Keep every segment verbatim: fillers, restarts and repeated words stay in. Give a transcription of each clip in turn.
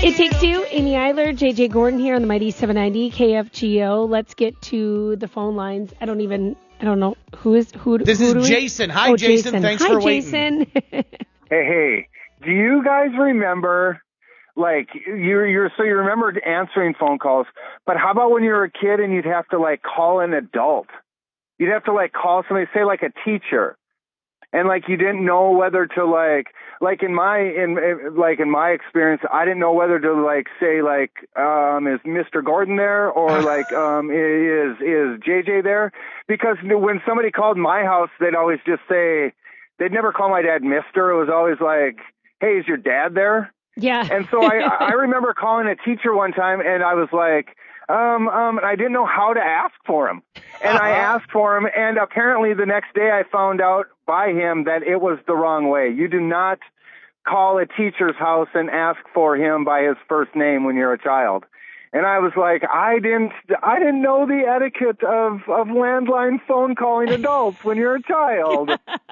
It Takes Two, Amy Eiler, J J Gordon here on the Mighty seven ninety K F G O. Let's get to the phone lines. I don't even, I don't know, who is, who This who is do we... Jason. Hi, oh, Jason. Jason. Thanks Hi, for Jason. waiting. Hey, hey, do you guys remember, like, you, you're, so you remember answering phone calls, but how about when you were a kid and you'd have to, like, call an adult? You'd have to, like, call somebody, say, like, a teacher. And, like, you didn't know whether to, like, like in my, in, like, in my experience, I didn't know whether to, like, say, like, um, is Mister Gordon there? Or, like, um, is, is J J there? Because when somebody called my house, they'd always just say, they'd never call my dad Mister. It was always like, hey, is your dad there? Yeah. And so I, I remember calling a teacher one time, and I was like, um, um, I didn't know how to ask for him. And I asked for him, and apparently the next day I found out by him that it was the wrong way. You do not call a teacher's house and ask for him by his first name when you're a child. And I was like, I didn't, I didn't know the etiquette of, of landline phone calling adults when you're a child.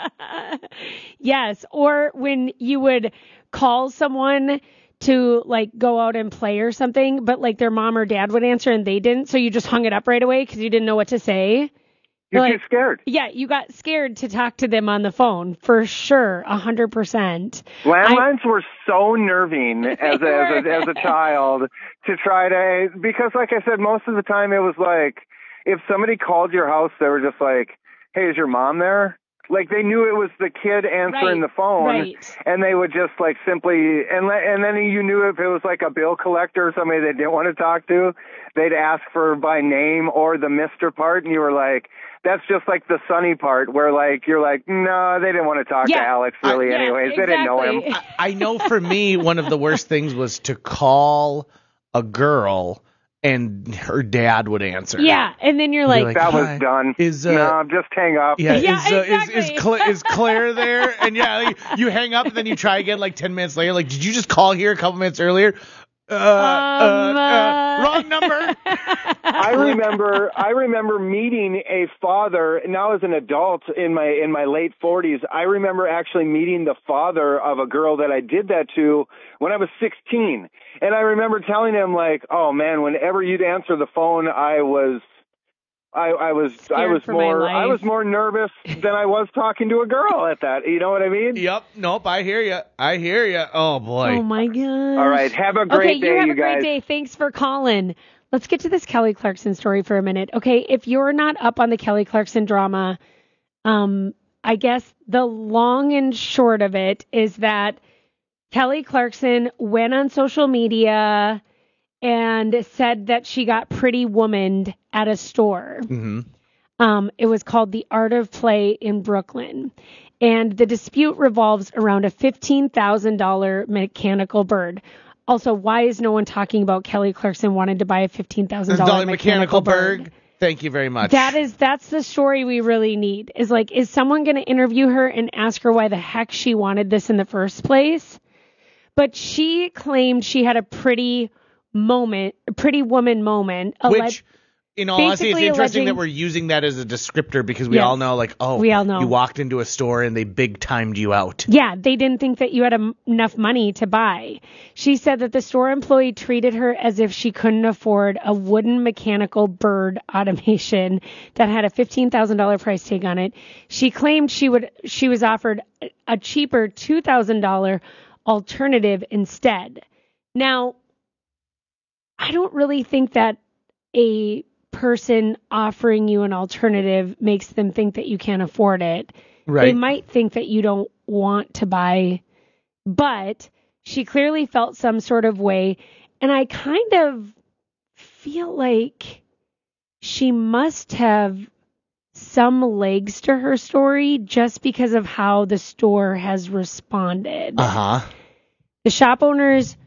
Yes. Or when you would call someone to like go out and play or something, but like their mom or dad would answer and they didn't. So you just hung it up right away because you didn't know what to say. You're like, too scared. Yeah, you got scared to talk to them on the phone for sure, a hundred percent. Landlines I, were so nerving as a, as a as a child to try to, because like I said, most of the time it was like if somebody called your house, they were just like, "Hey, is your mom there?" Like they knew it was the kid answering right, the phone, right. and they would just like simply and and then you knew if it was like a bill collector or somebody they didn't want to talk to, they'd ask for by name or the Mister part, and you were like. That's just like the Sunny part where like you're like, no, they didn't want to talk yeah. to Alex really uh, anyways. Yeah, exactly. They didn't know him. I, I know for me, one of the worst things was to call a girl and her dad would answer. Yeah, and then you're like, like that was done. Is, uh, no, just hang up. Yeah, yeah is, uh, exactly. is, is, Cla- is Claire there? And yeah, like, you hang up and then you try again like ten minutes later. Like, did you just call here a couple minutes earlier? Uh, um, uh, uh, wrong number. I remember, I remember meeting a father. Now, as an adult in my in my late forties, I remember actually meeting the father of a girl that I did that to when I was sixteen. And I remember telling him, like, "Oh man, whenever you'd answer the phone, I was." I, I was Scared I was for more my life. I was more nervous than I was talking to a girl at that. You know what I mean? Yep. Nope. I hear you. I hear you. Oh boy. Oh my gosh. All right. Have a great okay, day, you have you a great guys. day. Thanks for calling. Let's get to this Kelly Clarkson story for a minute. Okay, if you're not up on the Kelly Clarkson drama, um, I guess the long and short of it is that Kelly Clarkson went on social media and said that she got pretty womaned at a store. Mm-hmm. Um, it was called The Art of Play in Brooklyn. And the dispute revolves around a fifteen thousand dollars mechanical bird. Also, why is no one talking about Kelly Clarkson wanted to buy a fifteen thousand dollars mechanical, mechanical bird? bird? Thank you very much. That is, that's the story we really need. Is like, is someone going to interview her and ask her why the heck she wanted this in the first place? But she claimed she had a pretty moment, a pretty woman moment. Which, alleged, in all honesty, it's interesting alleging, that we're using that as a descriptor because we yes, all know, like, oh, we all know. You walked into a store and they big timed you out. Yeah, they didn't think that you had a, enough money to buy. She said that the store employee treated her as if she couldn't afford a wooden mechanical bird automation that had a fifteen thousand dollars price tag on it. She claimed she would she was offered a cheaper two thousand dollars alternative instead. Now, I don't really think that a person offering you an alternative makes them think that you can't afford it. Right. They might think that you don't want to buy, but she clearly felt some sort of way. And I kind of feel like she must have some legs to her story just because of how the store has responded. Uh-huh. The shop owners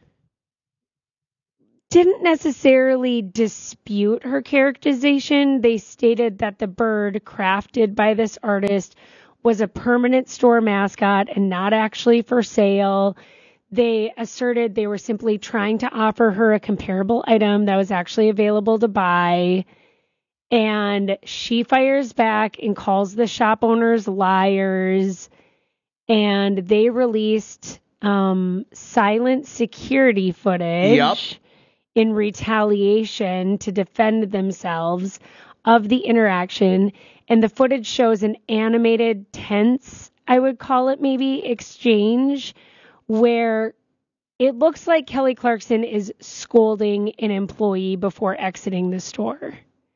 didn't necessarily dispute her characterization. They stated that the bird crafted by this artist was a permanent store mascot and not actually for sale. They asserted they were simply trying to offer her a comparable item that was actually available to buy. And she fires back and calls the shop owners liars. And they released um, silent security footage Yep. in retaliation to defend themselves of the interaction. And the footage shows an animated, tense, I would call it maybe, exchange where it looks like Kelly Clarkson is scolding an employee before exiting the store.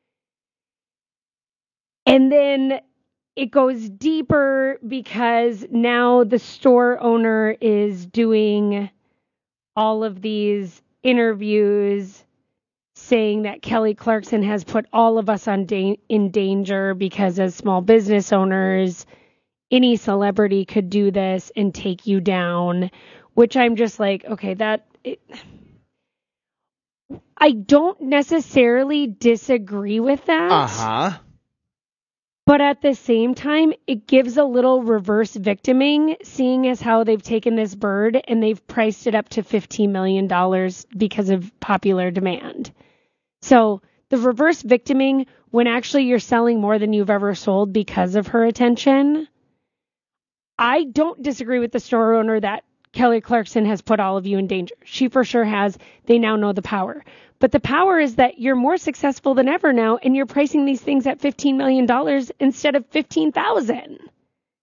And then it goes deeper because now the store owner is doing all of these interviews saying that Kelly Clarkson has put all of us on da- in danger because as small business owners, any celebrity could do this and take you down, which I'm just like, okay, that... It, I don't necessarily disagree with that. Uh-huh. But at the same time, it gives a little reverse victiming, seeing as how they've taken this bird and they've priced it up to fifteen million dollars because of popular demand. So the reverse victiming, when actually you're selling more than you've ever sold because of her attention, I don't disagree with the store owner that Kelly Clarkson has put all of you in danger. She for sure has. They now know the power. But the power is that you're more successful than ever now, and you're pricing these things at fifteen million dollars instead of fifteen thousand dollars.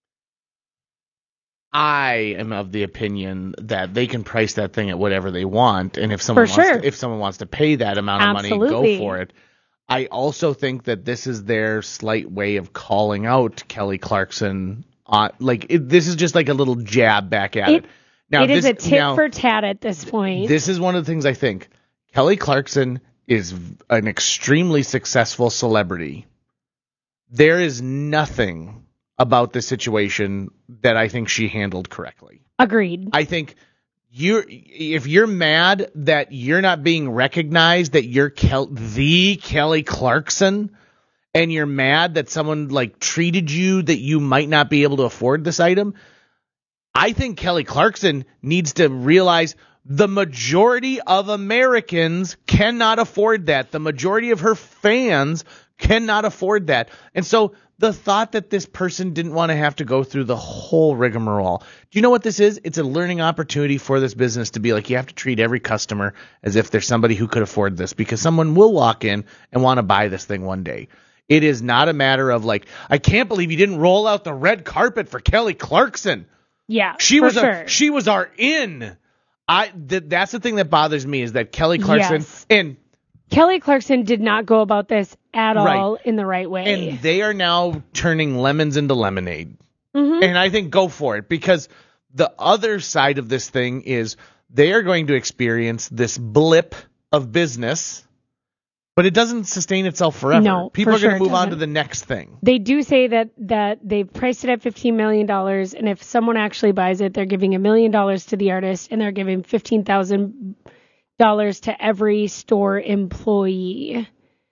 I am of the opinion that they can price that thing at whatever they want, and if someone For wants sure. to, if someone wants to pay that amount of Absolutely. money, go for it. I also think that this is their slight way of calling out Kelly Clarkson. On, like it, this is just like a little jab back at it. It, Now it is this, a tit now, for tat at this point. This is one of the things I think. Kelly Clarkson is an extremely successful celebrity. There is nothing about this situation that I think she handled correctly. Agreed. I think you're if you're mad that you're not being recognized, that you're Kel- the Kelly Clarkson, and you're mad that someone like treated you that you might not be able to afford this item, I think Kelly Clarkson needs to realize the majority of Americans cannot afford that. The majority of her fans cannot afford that. And so the thought that this person didn't want to have to go through the whole rigmarole. Do you know what this is? It's a learning opportunity for this business to be like, you have to treat every customer as if there's somebody who could afford this, because someone will walk in and want to buy this thing one day. It is not a matter of like, I can't believe you didn't roll out the red carpet for Kelly Clarkson. Yeah, She for was sure. a, she was our in. I th- that's the thing that bothers me is that Kelly Clarkson Yes. and Kelly Clarkson did not go about this at Right. all in the right way. and they are now turning lemons into lemonade. Mhm. And I think go for it, because the other side of this thing is they are going to experience this blip of business, but it doesn't sustain itself forever. No, People for are going sure to it move on to doesn't. the next thing. They do say that, that they've priced it at fifteen million dollars, and if someone actually buys it, they're giving a million dollars to the artist, and they're giving fifteen thousand dollars to every store employee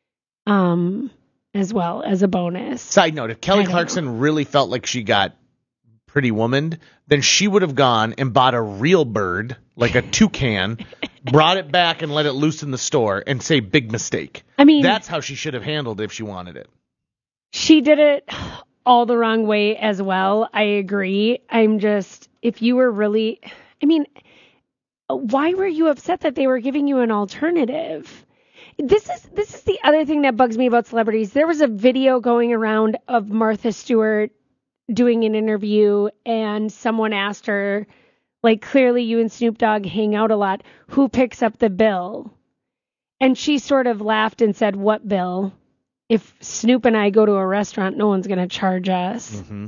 um, as well as a bonus. Side note, if Kelly I know. Clarkson really felt like she got Pretty Womaned, then she would have gone and bought a real bird, like a toucan, brought it back and let it loose in the store and say big mistake. I mean, That's how she should have handled it if she wanted it. she did it all the wrong way as well. I agree. I'm just, if you were really, I mean, why were you upset that they were giving you an alternative? This is this is the other thing that bugs me about celebrities. There was a video going around of Martha Stewart doing an interview, and someone asked her, like, clearly you and Snoop Dogg hang out a lot. Who picks up the bill? And she sort of laughed and said, what bill? If Snoop and I go to a restaurant, no one's going to charge us. Mm-hmm.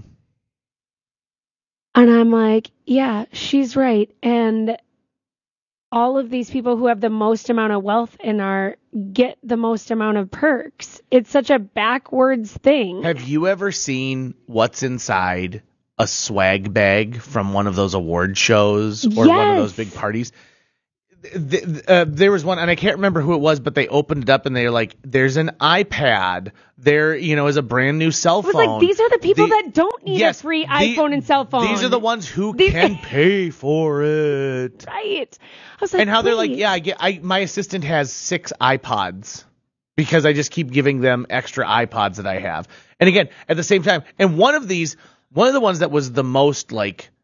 And I'm like, yeah, she's right. And all of these people who have the most amount of wealth and are get the most amount of perks. It's such a backwards thing. Have you ever seen what's inside a swag bag from one of those award shows or one of Yes. those big parties? Th- th- uh, there was one, and I can't remember who it was, but they opened it up and they're like, there's an iPad. There, you know, is a brand new cell I was phone. like, these are the people The- that don't need yes, a free the- iPhone and cell phone. These are the ones who These- can pay for it. Right. I was like, And how they're like, please. yeah, I get, I my assistant has six iPods because I just keep giving them extra iPods that I have. And again, at the same time, and one of these, one of the ones that was the most like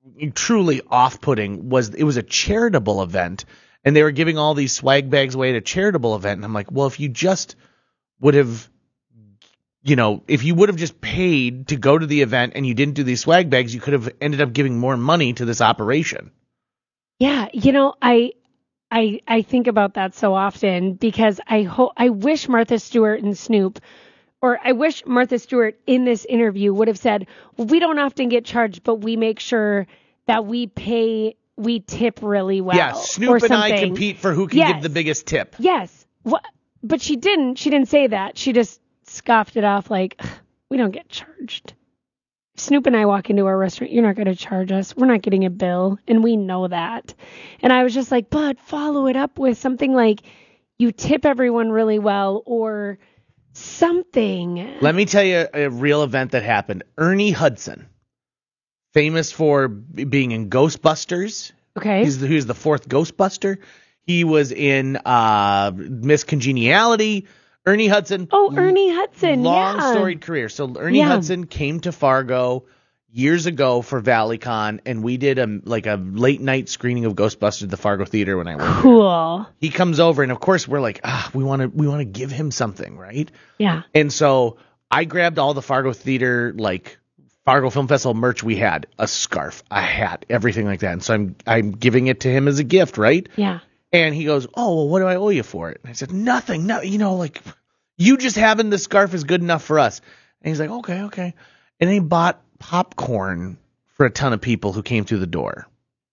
truly off-putting was it was a charitable event, and they were giving all these swag bags away at a charitable event. And I'm like, well, if you just would have, you know, if you would have just paid to go to the event and you didn't do these swag bags, you could have ended up giving more money to this operation. Yeah, you know, I I I think about that so often because I ho- I wish Martha Stewart and Snoop, or I wish Martha Stewart in this interview would have said, well, we don't often get charged, but we make sure that we pay, we tip really well. Yeah, Snoop and I compete for who can yes. give the biggest tip. Yes. What? But she didn't. She didn't say that. She just scoffed it off like, we don't get charged. Snoop and I walk into our restaurant, you're not going to charge us. We're not getting a bill, and we know that. And I was just like, but follow it up with something like you tip everyone really well or something. Let me tell you a real event that happened. Ernie Hudson, famous for b- being in Ghostbusters. Okay. He's the, he's the fourth Ghostbuster. He was in uh, Miss Congeniality. Ernie Hudson. Oh, Ernie Hudson. Long yeah. storied career. So Ernie yeah. Hudson came to Fargo years ago for ValleyCon, and we did a like a late night screening of Ghostbusters at the Fargo Theater when I went. Cool. There. He comes over, and of course we're like, ah, we want to we want to give him something, right? Yeah. And so I grabbed all the Fargo Theater like Fargo Film Festival merch we had, a scarf, a hat, everything like that. And so I'm I'm giving it to him as a gift, right? Yeah. And he goes, oh, well, what do I owe you for it? And I said, nothing. No, you know, like, you just having the scarf is good enough for us. And he's like, okay, okay. And he bought popcorn for a ton of people who came through the door.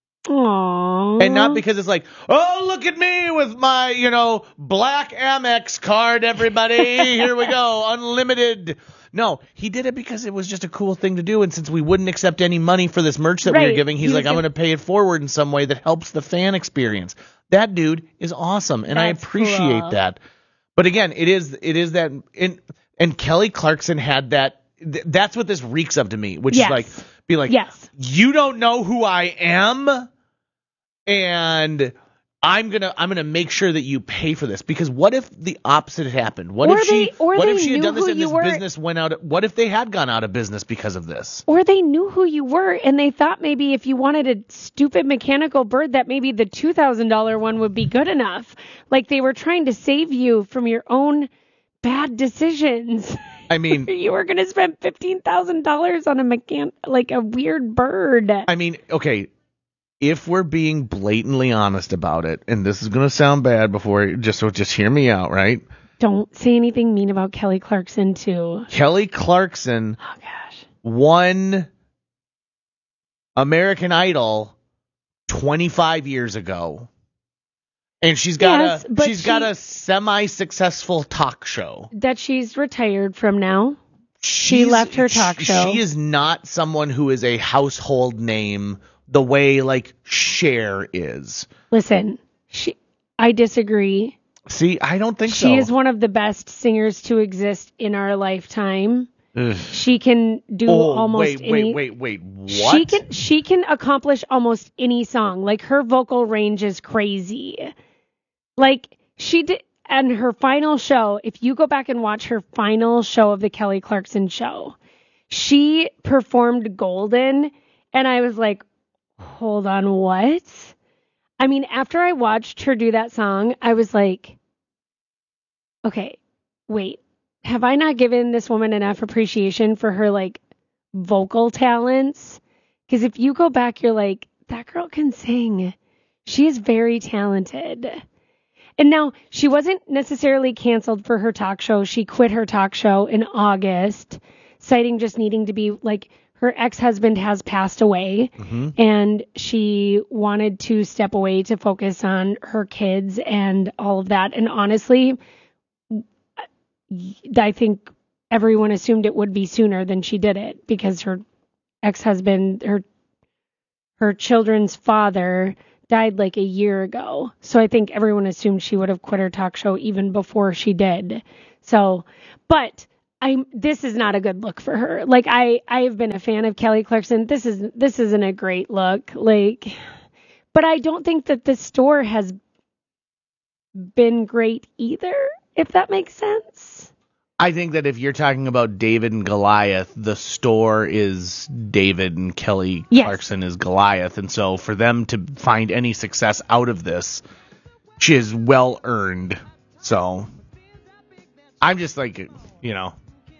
Aww. And not because it's like, oh, look at me with my, you know, black Amex card, everybody. Here we go, unlimited. No, he did it because it was just a cool thing to do. And since we wouldn't accept any money for this merch that right. we were giving, he's he like, I'm gonna... going to pay it forward in some way that helps the fan experience. That dude is awesome, and That's I appreciate cool. that. But again, it is it is that, and, and Kelly Clarkson had that. Th- that's what this reeks of to me, which yes. is like, be like, yes. you don't know who I am, and I'm gonna I'm gonna make sure that you pay for this. Because what if the opposite had happened? What or if she they, or what they if she had knew done this who and you this were, business went out? What if they had gone out of business because of this? Or they knew who you were and they thought maybe if you wanted a stupid mechanical bird that maybe the two thousand dollars one would be good enough. Like they were trying to save you from your own bad decisions. I mean, you were going to spend fifteen thousand dollars on a mechan like a weird bird. I mean, okay. If we're being blatantly honest about it, and this is going to sound bad before, just so just hear me out, right? Don't say anything mean about Kelly Clarkson, too. Kelly Clarkson oh, gosh. won American Idol twenty-five years ago. And she's got yes, a she's she, got a semi-successful talk show. That she's retired from now. She's, she left her talk she, show. She is not someone who is a household name the way like Cher is. Listen, she I disagree. See, I don't think she so. She is one of the best singers to exist in our lifetime. Ugh. She can do oh, almost wait, any. Wait, wait, wait, what? She can she can accomplish almost any song. Like her vocal range is crazy. Like she did, and her final show. If you go back and watch her final show of the Kelly Clarkson show, she performed Golden, and I was like, hold on, what? I mean, after I watched her do that song, I was like, okay, wait, have I not given this woman enough appreciation for her, like, vocal talents? Because if you go back, you're like, that girl can sing. She is very talented. And now, she wasn't necessarily canceled for her talk show. She quit her talk show in August, citing just needing to be, like, her ex-husband has passed away, mm-hmm. and she wanted to step away to focus on her kids and all of that. And honestly, I think everyone assumed it would be sooner than she did it because her ex-husband, her her children's father, died like a year ago. So I think everyone assumed she would have quit her talk show even before she did. So, but I'm, this is not a good look for her. Like I, I have been a fan of Kelly Clarkson. This is, this isn't a great look. Like, but I don't think that the store has been great either, if that makes sense. I think that if you're talking about David and Goliath, the store is David and Kelly Yes. Clarkson is Goliath. And so for them to find any success out of this, she is well earned. So I'm just like, you know.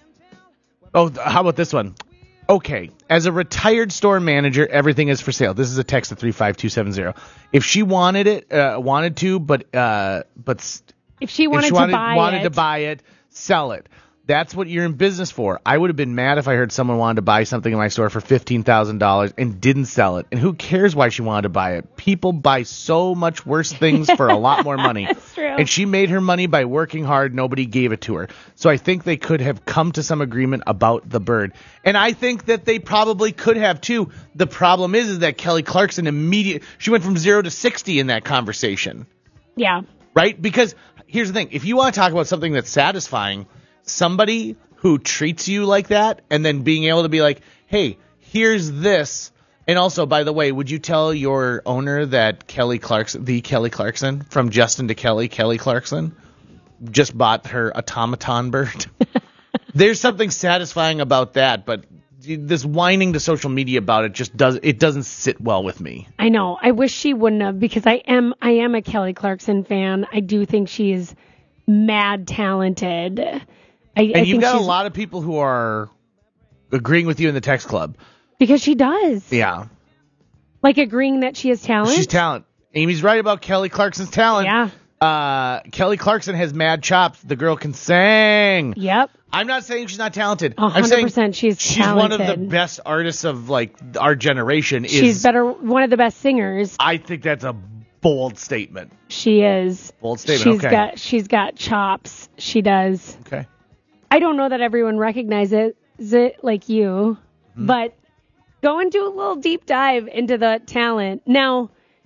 Oh, how about this one? Okay, as a retired store manager, everything is for sale. This is a text at three five two seven zero. If she wanted it, uh, wanted to, but uh, but If she wanted, if she wanted to buy wanted it, to buy it, sell it. That's what you're in business for. I would have been mad if I heard someone wanted to buy something in my store for fifteen thousand dollars and didn't sell it. And who cares why she wanted to buy it? People buy so much worse things for a lot more money. That's true. And she made her money by working hard. Nobody gave it to her. So I think they could have come to some agreement about the bird. And I think that they probably could have too. The problem is, is that Kelly Clarkson immediately, she went from zero to sixty in that conversation. yeah. Right? Because here's the thing. If you want to talk about something that's satisfying, somebody who treats you like that and then being able to be like, hey, here's this. And also, by the way, would you tell your owner that Kelly Clarkson, the Kelly Clarkson, from Justin to Kelly, Kelly Clarkson, just bought her automaton bird? There's something satisfying about that, but this whining to social media about it just does it doesn't sit well with me. I know. I wish she wouldn't have, because I am I am a Kelly Clarkson fan. I do think she is mad talented. I, And I you've think got a she's- lot of people who are agreeing with you in the text club. because she does. Yeah. Like agreeing that she has talent. She's talent. Amy's right about Kelly Clarkson's talent. Yeah. Uh, Kelly Clarkson has mad chops. The girl can sing. Yep. I'm not saying she's not talented. A I'm hundred saying percent she's she's one of the talented. best artists of like our generation. Is, She's better, one of the best singers. I think that's a bold statement. She is. Bold statement. She's okay. got she's got chops. She does. okay. I don't know that everyone recognizes it like you, Mm-hmm. but go and do a little deep dive into the talent. Now,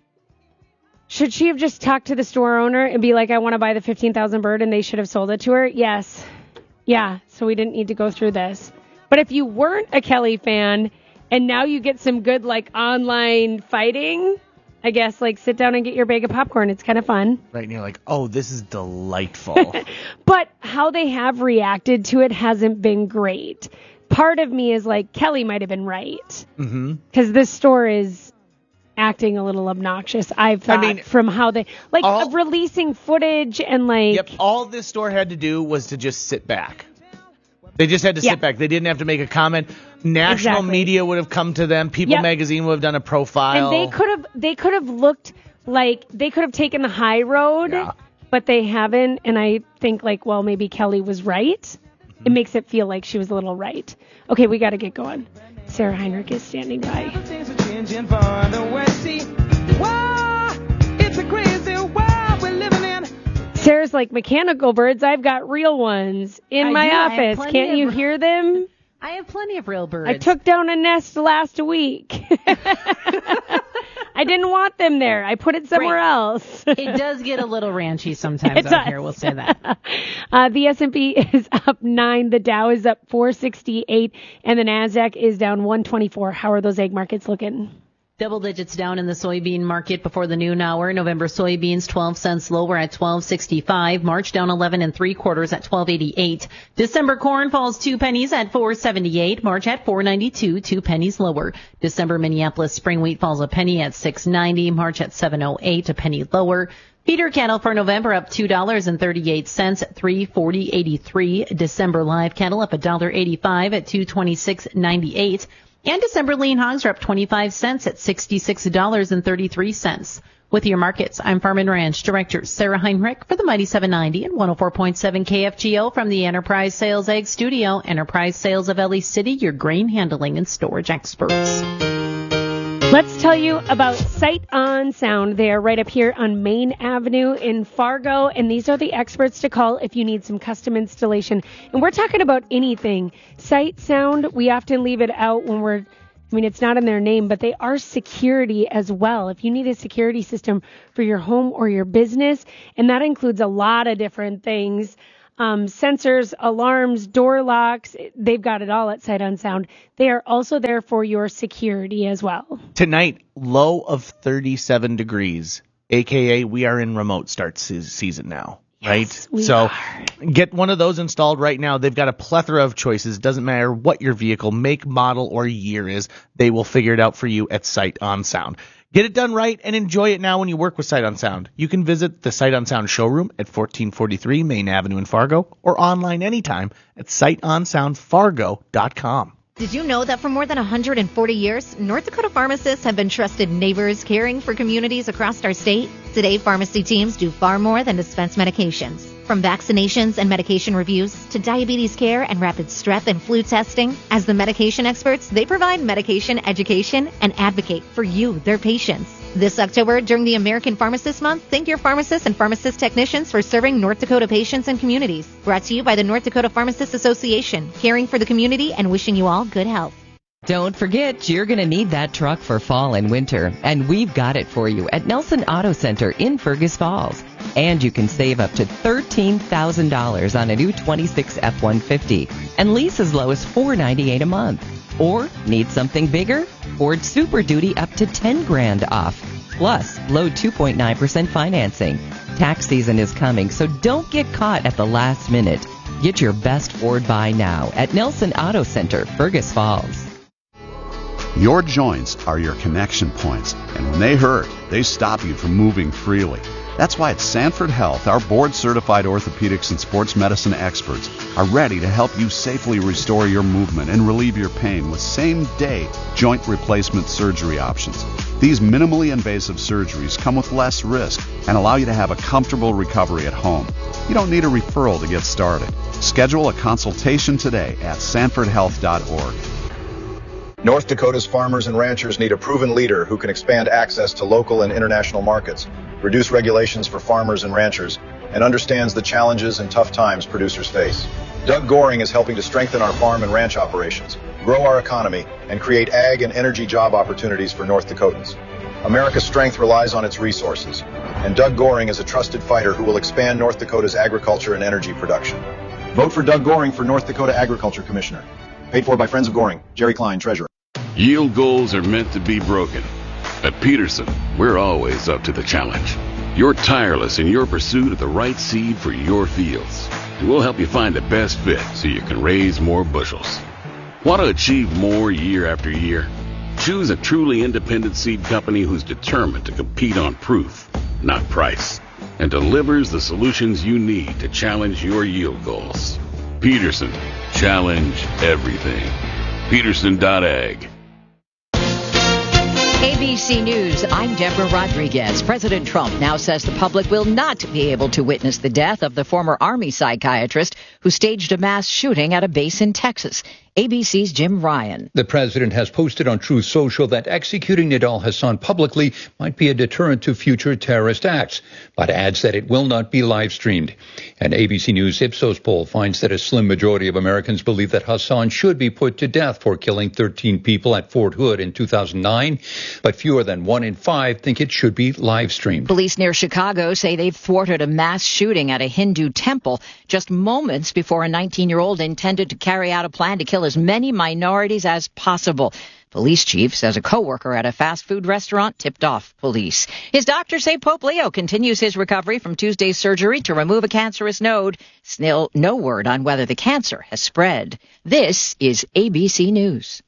should she have just talked to the store owner and be like, I want to buy the fifteen thousand bird, and they should have sold it to her? Yes. Yeah, so we didn't need to go through this. But if you weren't a Kelly fan and now you get some good like online fighting, I guess like sit down and get your bag of popcorn. It's kind of fun. Right, and you're like, oh, this is delightful. But how they have reacted to it hasn't been great. Part of me is like, Kelly might have been right. mm-hmm. Because this store is acting a little obnoxious, I've thought, mean, from how they, like, all- of releasing footage and, like, Yep. All this store had to do was to just sit back. They just had to Yeah. sit back. They didn't have to make a comment. National Exactly. media would have come to them. People Yep. magazine would have done a profile. and they could have, they could have looked like, they could have taken the high road, Yeah. but they haven't, and I think, like, well, maybe Kelly was right. Mm-hmm. It makes it feel like she was a little right. Okay, we got to get going. Sarah Heinrich is standing by. Things are changing for the worse. See, wow, it's a crazy world we're living in. Sarah's like, mechanical birds, I've got real ones in I my do. I have office. plenty Can't you of- hear them? I have plenty of real birds. I took down a nest last week. I didn't want them there. I put it somewhere Right. else. It does get a little ranchy sometimes It out does. here. We'll say that. Uh, the S and P is up nine. The Dow is up four sixty-eight. And the NASDAQ is down one twenty-four. How are those egg markets looking? Double digits down in the soybean market before the noon hour. November soybeans twelve cents lower at twelve sixty-five. March down eleven and three quarters at twelve eighty-eight. December corn falls two pennies at four seventy-eight. March at four ninety-two, two pennies lower. December Minneapolis spring wheat falls a penny at six ninety. March at seven oh eight, a penny lower. Feeder cattle for November up two dollars and thirty-eight cents at three forty eighty-three. December live cattle up one dollar eighty-five at two twenty-six ninety-eight. And December lean hogs are up twenty-five cents at sixty-six dollars and thirty-three cents. With your markets, I'm Farm and Ranch Director Sarah Heinrich for the Mighty seven ninety and one oh four point seven K F G O from the Enterprise Sales Egg Studio. Enterprise Sales of Ellie City, your grain handling and storage experts. Let's tell you about Sight on Sound. They are right up here on Main Avenue in Fargo, and these are the experts to call if you need some custom installation. And we're talking about anything. Sight Sound, we often leave it out when we're, I mean, it's not in their name, but they are security as well. If you need a security system for your home or your business, and that includes a lot of different things. Um, sensors, alarms, door locks, they've got it all at Sight on Sound. They are also there for your security as well. Tonight, low of thirty-seven degrees, a k a we are in remote start se- season now. Right? we so are. Get one of those installed right now. They've got a plethora of choices. Doesn't matter what your vehicle, make, model, or year is. They will figure it out for you at Sight on Sound. Get it done right and enjoy it now when you work with Sight on Sound. You can visit the Sight on Sound showroom at fourteen forty-three Main Avenue in Fargo or online anytime at sight on sound fargo dot com. Did you know that for more than one hundred forty years, North Dakota pharmacists have been trusted neighbors caring for communities across our state? Today, pharmacy teams do far more than dispense medications. From vaccinations and medication reviews to diabetes care and rapid strep and flu testing, as the medication experts, they provide medication education and advocate for you, their patients. This October, during the American Pharmacist Month, thank your pharmacists and pharmacist technicians for serving North Dakota patients and communities. Brought to you by the North Dakota Pharmacists Association, caring for the community and wishing you all good health. Don't forget, you're going to need that truck for fall and winter, and we've got it for you at Nelson Auto Center in Fergus Falls. And you can save up to thirteen thousand dollars on a new twenty-six F one fifty and lease as low as four hundred ninety-eight dollars a month. Or need something bigger? Ford Super Duty up to ten grand off. Plus, low two point nine percent financing. Tax season is coming, so don't get caught at the last minute. Get your best Ford buy now at Nelson Auto Center, Fergus Falls. Your joints are your connection points, and when they hurt, they stop you from moving freely. That's why at Sanford Health, our board-certified orthopedics and sports medicine experts are ready to help you safely restore your movement and relieve your pain with same-day joint replacement surgery options. These minimally invasive surgeries come with less risk and allow you to have a comfortable recovery at home. You don't need a referral to get started. Schedule a consultation today at sanford health dot org. North Dakota's farmers and ranchers need a proven leader who can expand access to local and international markets, reduce regulations for farmers and ranchers, and understands the challenges and tough times producers face. Doug Goring is helping to strengthen our farm and ranch operations, grow our economy, and create ag and energy job opportunities for North Dakotans. America's strength relies on its resources, and Doug Goring is a trusted fighter who will expand North Dakota's agriculture and energy production. Vote for Doug Goring for North Dakota Agriculture Commissioner. Paid for by Friends of Goring. Jerry Klein, Treasurer. Yield goals are meant to be broken. At Peterson, we're always up to the challenge. You're tireless in your pursuit of the right seed for your fields. And we'll help you find the best fit so you can raise more bushels. Want to achieve more year after year? Choose a truly independent seed company who's determined to compete on proof, not price, and delivers the solutions you need to challenge your yield goals. Peterson, challenge everything. Peterson dot ag. A B C News, I'm Deborah Rodriguez. President Trump now says the public will not be able to witness the death of the former Army psychiatrist who staged a mass shooting at a base in Texas. A B C's Jim Ryan. The president has posted on Truth Social that executing Nidal Hasan publicly might be a deterrent to future terrorist acts, but adds that it will not be live streamed. An A B C News Ipsos poll finds that a slim majority of Americans believe that Hasan should be put to death for killing thirteen people at Fort Hood in two thousand nine, but fewer than one in five think it should be live streamed. Police near Chicago say they've thwarted a mass shooting at a Hindu temple just moments before a nineteen-year-old intended to carry out a plan to kill as many minorities as possible. Police chief says a coworker at a fast food restaurant tipped off police. His doctors say Pope Leo continues his recovery from Tuesday's surgery to remove a cancerous node. Still no word on whether the cancer has spread. This is A B C News.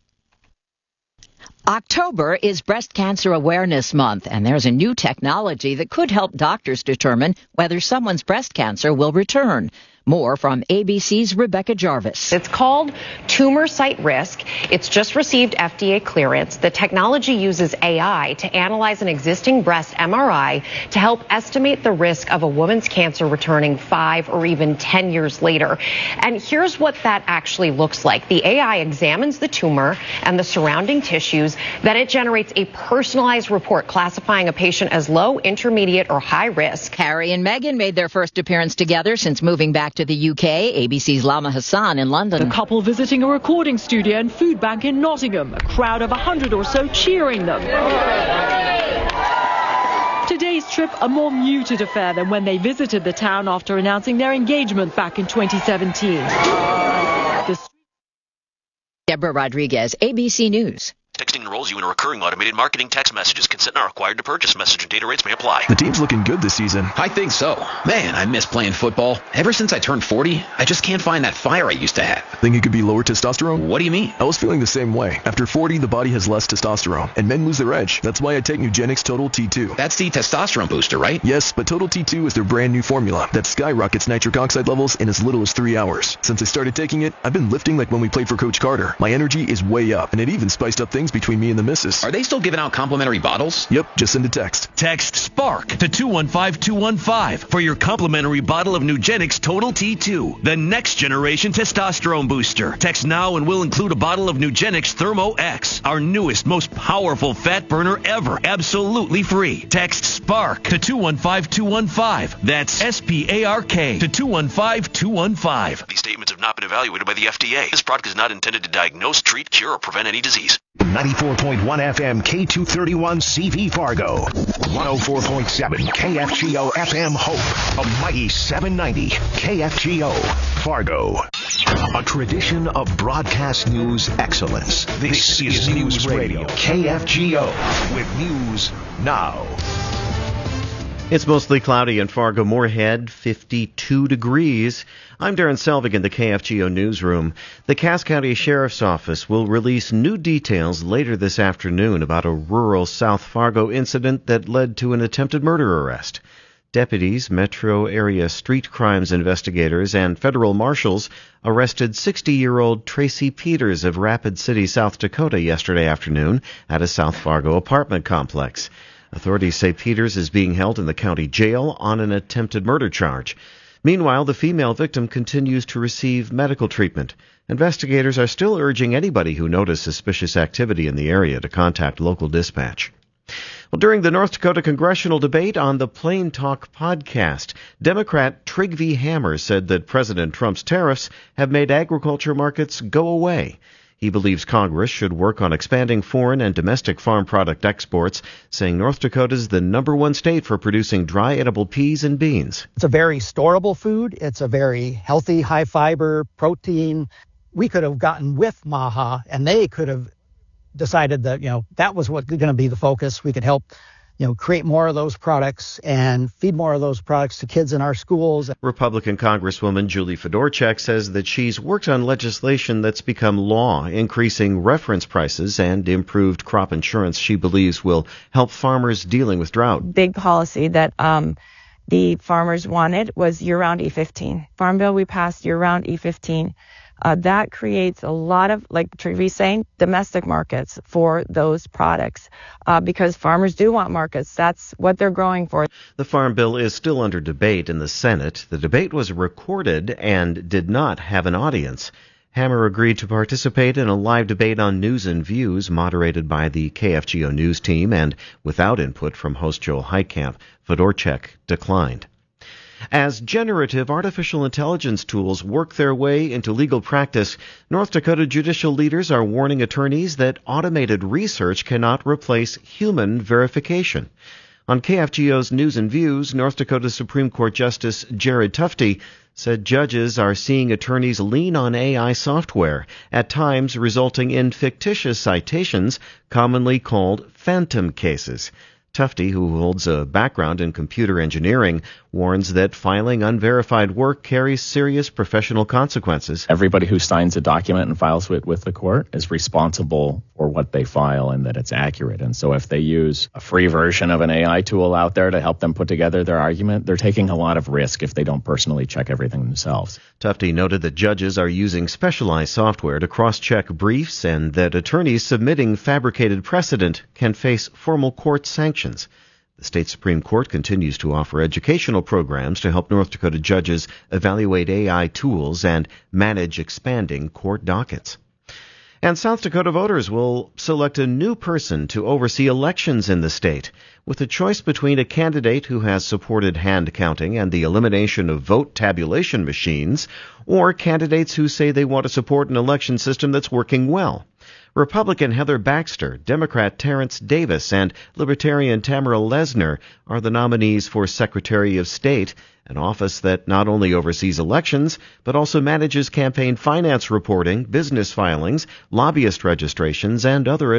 October is Breast Cancer Awareness Month, and there's a new technology that could help doctors determine whether someone's breast cancer will return. More from A B C's Rebecca Jarvis. It's called Tumor Site Risk. It's just received F D A clearance. The technology uses A I to analyze an existing breast M R I to help estimate the risk of a woman's cancer returning five or even ten years later. And here's what that actually looks like. The A I examines the tumor and the surrounding tissues. Then it generates a personalized report classifying a patient as low, intermediate, or high risk. Harry and Meghan made their first appearance together since moving back to the U K. A B C's Lama Hassan in London. The couple visiting a recording studio and food bank in Nottingham. A crowd of a hundred or so cheering them. Today's trip a more muted affair than when they visited the town after announcing their engagement back in twenty seventeen. The... Deborah Rodriguez, A B C News. Texting enrolls you in a recurring automated marketing text messages. Consent not required to purchase. Message and data rates may apply. The team's looking good this season. I think so. Man, I miss playing football. Ever since I turned forty, I just can't find that fire I used to have. Think it could be lower testosterone? What do you mean? I was feeling the same way. After forty, the body has less testosterone, and men lose their edge. That's why I take Nugenix Total T two. That's the testosterone booster, right? Yes, but Total T two is their brand new formula that skyrockets nitric oxide levels in as little as three hours. Since I started taking it, I've been lifting like when we played for Coach Carter. My energy is way up, and it even spiced up things between me and the missus. Are they still giving out complimentary bottles? Yep, just send a text. Text SPARK to two one five two one five for your complimentary bottle of Nugenix Total T two, the next generation testosterone booster. Text now and we'll include a bottle of Nugenix Thermo X, our newest, most powerful fat burner ever, absolutely free. Text SPARK to two one five two one five. That's S P A R K to two one five two one five. These statements have not been evaluated by the F D A. This product is not intended to diagnose, treat, cure, or prevent any disease. ninety-four point one F M K two thirty-one C V Fargo. one oh four point seven K F G O F M Hope. A mighty seven ninety K F G O Fargo. A tradition of broadcast news excellence. This, this is News Radio K F G O with News Now. It's mostly cloudy in Fargo Moorhead, fifty-two degrees. I'm Darren Selvig in the K F G O newsroom. The Cass County Sheriff's Office will release new details later this afternoon about a rural South Fargo incident that led to an attempted murder arrest. Deputies, metro area street crimes investigators, and federal marshals arrested sixty-year-old Tracy Peters of Rapid City, South Dakota yesterday afternoon at a South Fargo apartment complex. Authorities say Peters is being held in the county jail on an attempted murder charge. Meanwhile, the female victim continues to receive medical treatment. Investigators are still urging anybody who noticed suspicious activity in the area to contact local dispatch. Well, during the North Dakota congressional debate on the Plain Talk podcast, Democrat Trygve Hammer said that President Trump's tariffs have made agriculture markets go away. He believes Congress should work on expanding foreign and domestic farm product exports, saying North Dakota is the number one state for producing dry edible peas and beans. It's a very storable food. It's a very healthy, high fiber, protein. We could have gotten with MAHA, and they could have decided that, you know, that was what going to be the focus. We could help, you know, create more of those products and feed more of those products to kids in our schools. Republican Congresswoman Julie Fedorchak says that she's worked on legislation that's become law, increasing reference prices and improved crop insurance she believes will help farmers dealing with drought. Big policy that um, the farmers wanted was year-round E fifteen. Farm Bill, we passed year-round E fifteen. Uh, that creates a lot of, like Trevi's saying, domestic markets for those products uh, because farmers do want markets. That's what they're growing for. The Farm Bill is still under debate in the Senate. The debate was recorded and did not have an audience. Hammer agreed to participate in a live debate on News and Views moderated by the K F G O News team and without input from host Joel Heitkamp. Fedorchak declined. As generative artificial intelligence tools work their way into legal practice, North Dakota judicial leaders are warning attorneys that automated research cannot replace human verification. On K F G O's News and Views, North Dakota Supreme Court Justice Jared Tufte said judges are seeing attorneys lean on A I software, at times resulting in fictitious citations, commonly called phantom cases. Tufte, who holds a background in computer engineering, warns that filing unverified work carries serious professional consequences. Everybody who signs a document and files it with the court is responsible for what they file and that it's accurate. And so if they use a free version of an A I tool out there to help them put together their argument, they're taking a lot of risk if they don't personally check everything themselves. Tufte noted that judges are using specialized software to cross-check briefs and that attorneys submitting fabricated precedent can face formal court sanctions. The state Supreme Court continues to offer educational programs to help North Dakota judges evaluate A I tools and manage expanding court dockets. And South Dakota voters will select a new person to oversee elections in the state. With a choice between a candidate who has supported hand counting and the elimination of vote tabulation machines, or candidates who say they want to support an election system that's working well. Republican Heather Baxter, Democrat Terrence Davis, and Libertarian Tamara Lesner are the nominees for Secretary of State, an office that not only oversees elections, but also manages campaign finance reporting, business filings, lobbyist registrations, and other